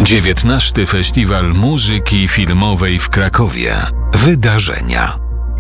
XIX Festiwal Muzyki Filmowej w Krakowie. Wydarzenia.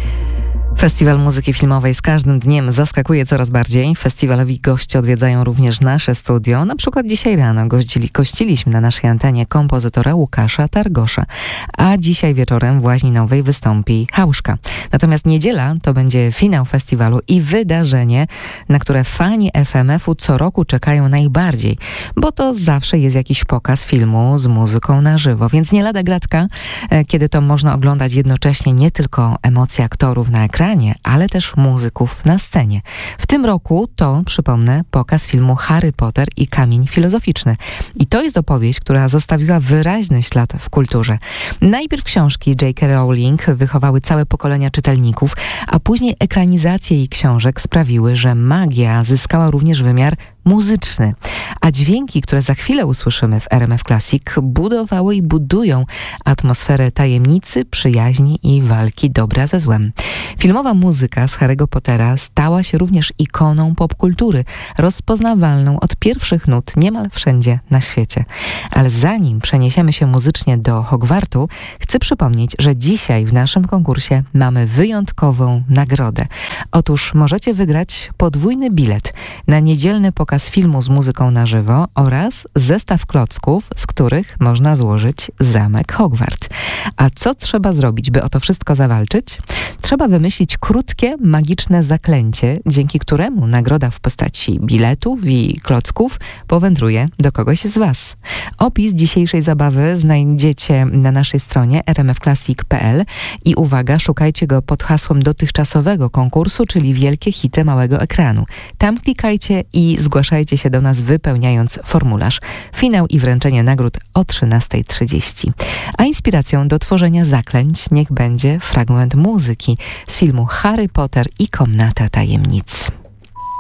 Festiwal Muzyki Filmowej z każdym dniem zaskakuje coraz bardziej. Festiwalowi goście odwiedzają również nasze studio. Na przykład dzisiaj rano gościliśmy na naszej antenie kompozytora Łukasza Targosza. A dzisiaj wieczorem w Łaźni Nowej wystąpi Hauszka. Natomiast niedziela to będzie finał festiwalu i wydarzenie, na które fani FMF-u co roku czekają najbardziej. Bo to zawsze jest jakiś pokaz filmu z muzyką na żywo. Więc nie lada gratka, kiedy to można oglądać jednocześnie nie tylko emocje aktorów na ekranie, ale też muzyków na scenie. W tym roku to, przypomnę, pokaz filmu Harry Potter i Kamień Filozoficzny. I to jest opowieść, która zostawiła wyraźny ślad w kulturze. Najpierw książki J.K. Rowling wychowały całe pokolenia czytelników, a później ekranizacje jej książek sprawiły, że magia zyskała również wymiar muzyczny. A dźwięki, które za chwilę usłyszymy w RMF Classic, budowały i budują atmosferę tajemnicy, przyjaźni i walki dobra ze złem. Filmowa muzyka z Harry'ego Pottera stała się również ikoną popkultury, rozpoznawalną od pierwszych nut niemal wszędzie na świecie. Ale zanim przeniesiemy się muzycznie do Hogwartu, chcę przypomnieć, że dzisiaj w naszym konkursie mamy wyjątkową nagrodę. Otóż możecie wygrać podwójny bilet na niedzielny pokaz filmu z muzyką na żywo oraz zestaw klocków, z których można złożyć zamek Hogwart. A co trzeba zrobić, by o to wszystko zawalczyć? Trzeba wymyślić krótkie, magiczne zaklęcie, dzięki któremu nagroda w postaci biletów i klocków powędruje do kogoś z Was. Opis dzisiejszej zabawy znajdziecie na naszej stronie rmfclassic.pl i uwaga, szukajcie go pod hasłem dotychczasowego konkursu, czyli Wielkie Hity Małego Ekranu. Tam klikajcie i zgłaszajcie się do nas, wypełniając formularz. Finał i wręczenie nagród o 13:30. A inspiracją do tworzenia zaklęć niech będzie fragment muzyki z filmu Harry Potter i Komnata Tajemnic.